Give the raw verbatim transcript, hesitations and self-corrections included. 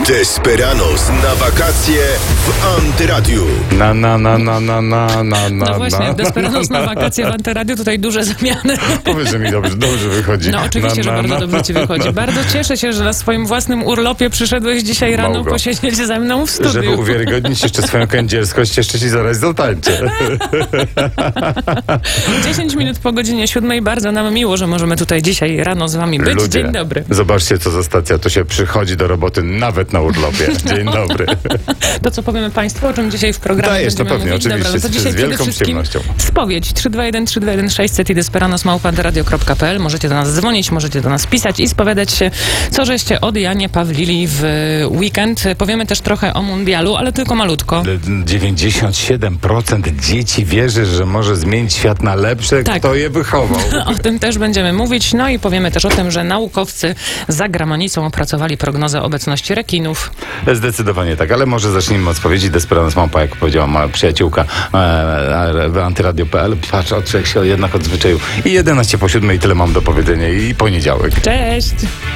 Desperados na wakacje w Antyradiu. Na, na, na, na, na, na, na, na. No właśnie, Desperados na wakacje w Antyradiu, tutaj duże zamiany. Powiedz, że mi dobrze, dobrze wychodzi. No oczywiście, na, że na, bardzo na. dobrze ci wychodzi. Bardzo cieszę się, że na swoim własnym urlopie przyszedłeś dzisiaj rano Małgo. posiedzieć ze mną w studiu. Żeby uwiarygodnić jeszcze swoją kędzierskość, jeszcze ci zaraz zatańczę. dziesięć minut po godzinie siódmej. Bardzo nam miło, że możemy tutaj dzisiaj rano z wami być. Ludzie, Dzień dobry. Zobaczcie, co za stacja. Tu się przychodzi do roboty nawet na urlopie. Dzień dobry. To, co powiemy Państwu, o czym dzisiaj w programie Dajesz, to będziemy pewnie, mówić. oczywiście, Dobra, no to z dzisiaj przede wielką wszystkim przyjemnością. spowiedź trzy dwa jeden trzy dwa jeden sześćset i desperanos małpa antyradio kropka p l. Możecie do nas dzwonić, możecie do nas pisać i spowiadać się, co żeście od Janie Pawlili w weekend. Powiemy też trochę o mundialu, ale tylko malutko. dziewięćdziesiąt siedem procent dzieci wierzy, że może zmienić świat na lepsze. Tak. Kto je wychował? O tym też będziemy mówić. No i powiemy też o tym, że naukowcy za granicą opracowali prognozę obecności rekinów. Zdecydowanie tak, ale może zacznijmy od spowiedzi. Desperados małpa, jak powiedziała moja przyjaciółka e, w antyradio kropka p l. Patrz, od czego się jednak odzwyczaił. I jedenaście po siódmej, tyle mam do powiedzenia i poniedziałek. Cześć!